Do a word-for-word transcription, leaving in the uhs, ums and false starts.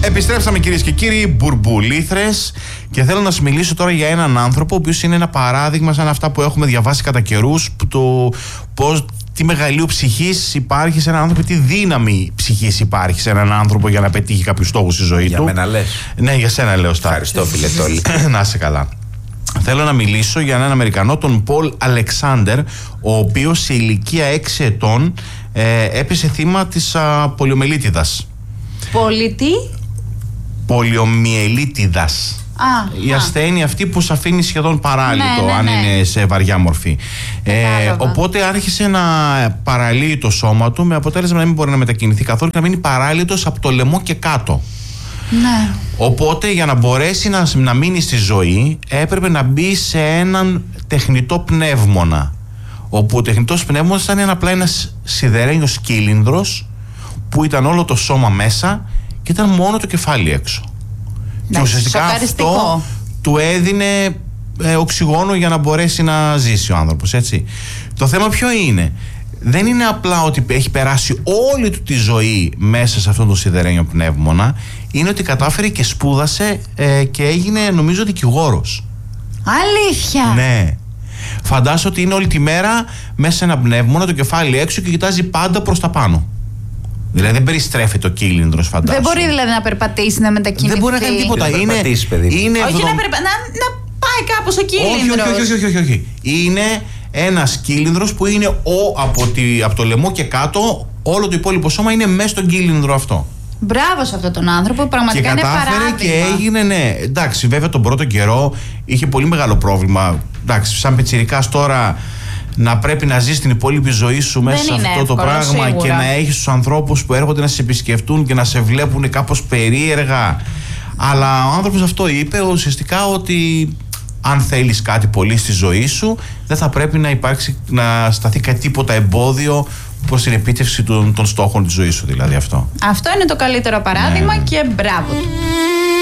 Επιστρέψαμε κυρίες και κύριοι, μπουρμπουλήθρες, και θέλω να σας μιλήσω τώρα για έναν άνθρωπο ο οποίος είναι ένα παράδειγμα σαν αυτά που έχουμε διαβάσει κατά καιρούς, το πώς, τι μεγαλείο ψυχής υπάρχει σε έναν άνθρωπο, τι δύναμη ψυχής υπάρχει σε έναν άνθρωπο για να πετύχει κάποιους στόχους στη ζωή για του. Για μένα λες? Ναι, για σένα λέω. Ευχαριστώ φίλε Τόλι. Να είσαι καλά. Θέλω να μιλήσω για έναν Αμερικανό, τον Πολ Αλεξάντερ, ο οποίος σε ηλικία έξι ετών ε, έπεσε θύμα της α, πολιομιελίτιδας. Πολίτη. Πολιομιελίτιδας. Α, η α. ασθένεια αυτή που σε αφήνει σχεδόν παράλυτο, ναι, ναι, αν ναι. είναι σε βαριά μορφή. Ε, οπότε άρχισε να παραλύει το σώμα του, με αποτέλεσμα να μην μπορεί να μετακινηθεί καθόλου και να μείνει παράλυτος από το λαιμό και κάτω. Ναι. Οπότε για να μπορέσει να, να μείνει στη ζωή έπρεπε να μπει σε έναν τεχνητό πνεύμονα, όπου ο τεχνητός πνεύμονας ήταν απλά ένας σιδερένιος κύλινδρος που ήταν όλο το σώμα μέσα και ήταν μόνο το κεφάλι έξω. Ναι, και ουσιαστικά σοκαριστικό. αυτό του έδινε ε, οξυγόνο για να μπορέσει να ζήσει ο άνθρωπος, έτσι. Το θέμα ποιο είναι? Δεν είναι απλά ότι έχει περάσει όλη του τη ζωή μέσα σε αυτόν τον σιδερένιο πνεύμονα, είναι ότι κατάφερε και σπούδασε ε, και έγινε, νομίζω, δικηγόρος. Αλήθεια? Ναι. Φαντάσου ότι είναι όλη τη μέρα μέσα σε ένα πνεύμονα, το κεφάλι έξω και κοιτάζει πάντα προς τα πάνω. Δηλαδή δεν περιστρέφει το κύλινδρος, φαντάσου. Δεν μπορεί δηλαδή να περπατήσει, να μετακινηθεί. Δεν μπορεί να κάνει τίποτα. Δεν Είναι, περπατήσει, παιδί μου. είναι Όχι ευδο... να, περπα... να, να πάει κάπως ο κύλινδρος. Όχι, όχι, όχι, όχι, όχι, όχι. Είναι ένας κύλινδρος που είναι ο, από, τη, από το λαιμό και κάτω, όλο το υπόλοιπο σώμα είναι μέσα στον κύλινδρο αυτό. Μπράβο σε αυτόν τον άνθρωπο, πραγματικά είναι παράδειγμα. Και κατάφερε και έγινε, ναι. Εντάξει, βέβαια τον πρώτο καιρό είχε πολύ μεγάλο πρόβλημα. Εντάξει, σαν πιτσιρικάς τώρα να πρέπει να ζεις την υπόλοιπη ζωή σου μέσα σε αυτό εύκολο, το πράγμα, σίγουρα. και να έχεις τους ανθρώπους που έρχονται να σε επισκεφτούν και να σε βλέπουν κάπως περίεργα. Αλλά ο άνθρωπος αυτό είπε ουσιαστικά ότι αν θέλεις κάτι πολύ στη ζωή σου, δεν θα πρέπει να υπάρξει, να σταθεί κάτι τίποτα εμπόδιο προς την επίτευξη των, των στόχων της ζωής σου, δηλαδή αυτό. Αυτό είναι το καλύτερο παράδειγμα, Ναι. και μπράβο του.